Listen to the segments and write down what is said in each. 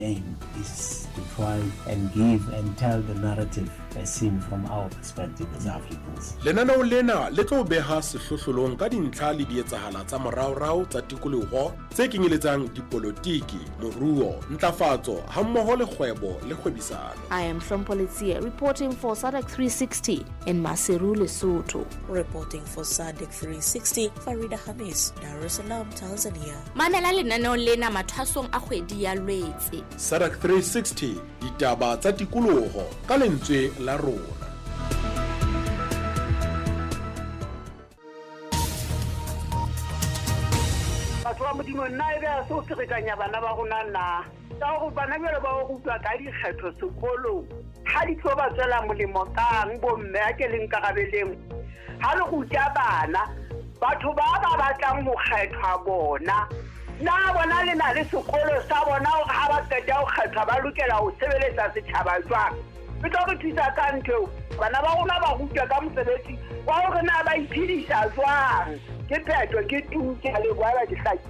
aim is to try and give and tell the narrative as seen from our perspective as Africans. Lenaneo lena le tlo beha sehlohlolong ka dintlha le dietsahala tsa moraorao tsa tikoloho tse kenyeletsang dipolotiki, moruo, ntlafatso hammoho le kgwebo le kgwebisano. I am Hlompho reporting for SADC 360 in Maseru, Lesotho. Reporting for SADC 360, Farida Hamis, Dar es Salaam, Tanzania. Mamela lenaneo lena mathwasong a kgwedi ya Lwetse. SADC 360, ditaba tsa tikoloho ka lentswe la rona. Batho ba modimo nna ebe a so tsekanya bana ba rona na tsa go bana bele ba go utlwa ka dikgetho sekolong ha di tlo ba tswela molemo kang bomme a ke leng karabeleng ha le go tja bana batho ba batlang go kgethwa bona na bona le na le sekolo sa bona ha ba qeta go kgethwa ba lokela go sebeletsa setjhaba jwang e tlo go thusa ka ntho bana ba rona ba rutwa ka mosebetsi wa hore na ba iphedisa jwang ke phetho ke tuke le bua di hlaki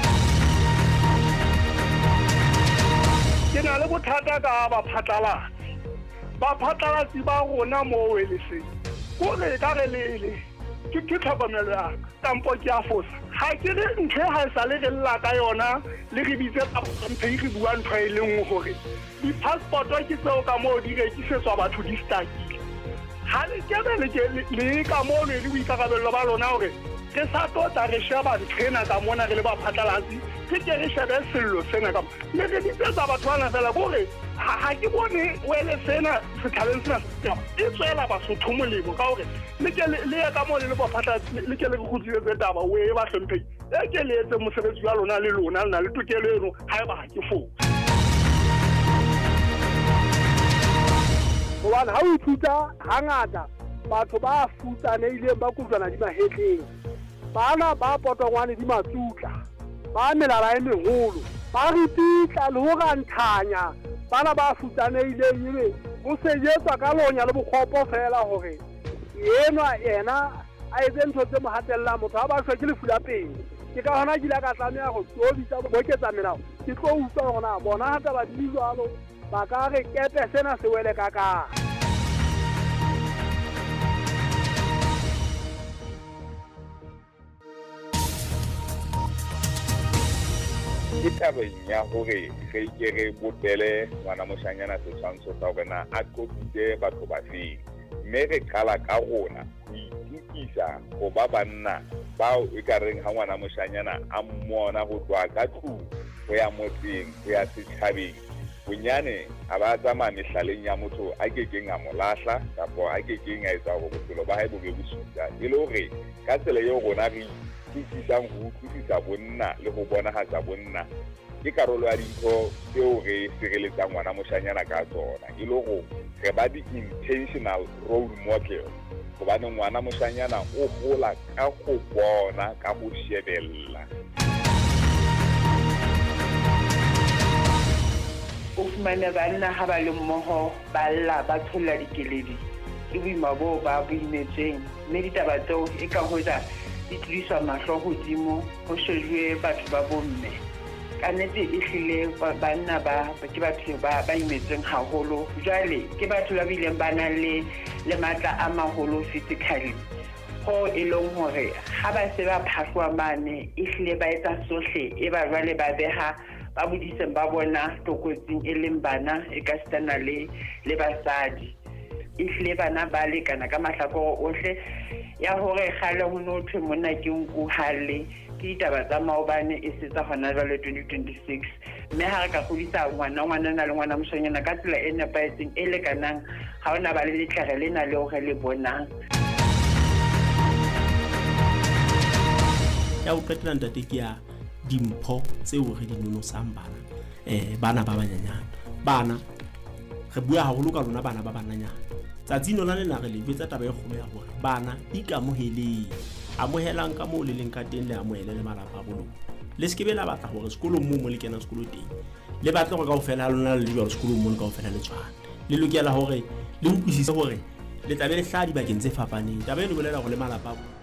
ke na le bothata ka baphatlalatsi ba rona mo welese ko re ka re le ke tlhokomelo ya tampo ke a fosa ha ke re nthe ha sa le lla ka yona le re bitse ka mphe re bua ntho e leng hore di passport ke tseo ka mo di rekisetswa batho di stakile ha le le ka mo le boikarabello ba lona hore re sa tota re sheba nthena ka mona re le baphatlalatsi ke ke re shebe sello sena ka le re ditsetsa batho bana fela bore ha ke bone wele sena se tlhaleng sena e tswela Basotho molemo ka hore le ke le ya ka mo le baphatlalatsi le ke le go tsitse taba we ba hlomphe e ke le etse mosebetsi wa lona le lona le na le tokelo eno ha ba ha ke fo bona ha o ithuta hangata batho ba futsanehile ba kutlwana di mahetleng bana ba potongwane di matsutla ba melala e meholo ba ripitla le ho ganthanya bana ba futsanehile ebe go sejetswa ka lonya le bokgopo fela hore yena a etse ntho tse mo hatella motho ha ba shwa ke lefu la pele ke ka hona ke la ka tlameha go tsobitsa boketsa melao ke tlo utlwa hona bona hata ba di jwalo ba ka re kepe sena se wele ka ke tabeng ya hore re ikere botele ngwana moshanyana setshwantsho sa hore na a qopitse batho ba feng mme re qala ka rona ho itukisa go ba banna bao e ka reng ha ngwana moshanyana a mmona go tloa ka tlung go ya motseng go ya setjhabeng bonyane a ba tsamaya mehlaleng ya motho a kekeng a mo lahla kapo a kekeng a etsa gore bophelo ba hae bo be bosuta e le hore ka tsela eo rona re isang ho utlwisisa bonna le ho bonahatsa bonna ke karolo ya dintho tseo re sireletsang ngwana moshanyana ka tsona e le hore re ba di-intentional role model hobane ngwana moshanyana o gola ka go bona ka go shebella o fumane banna ha ba le mmoho ba lla ba tholla dikeledi ke boima bo ba boimetseng mme ditaba tseo e ka hoja di tliswa mahlo hodimo ho shejwe batho ba bomme ka nnete e hlile banna ba ke batho ba imetseng haholo jwale ke batho ba bileng ba na le matla a maholo physically ho e leng hore ha ba se ba phahlwa mane e hlile ba etsa sohle e ba jwale ba beha ba bodiseng ba bona tokotsing e leng bana e ka stana le basadi ihle bana ba lekana ka mahlakoro ohle ya hore khale ho no thwe monna ke nku halle ke ditaba tsa maobane e setsa hona jwale 2026 mme ha re ka kgodisa ngwana na le ngwana moshanyana ka tsela e nepaetseng e lekanang ha ona ba le letlare lena le hore le bonang ya o qetela ntate ke ya dimpho tseo re di nonosang bana ba banyanyana bana re bua haholo ka rona bana ba bananyana tsatsing lona lena re le betsa taba e kgolo ya hore bana ikamoheleng amohelang ka moo le leng ka teng le amohele le malapa a bolong le skebe la batla hore sekolong mo le kena sekolo teng le batla gore kaofela lona le jwa sekolong mo le kaofela le tshwana le lokela hore le utlwisise hore le tlabe le hla di bakeng tse fapaneng taba e le bolela go le malapa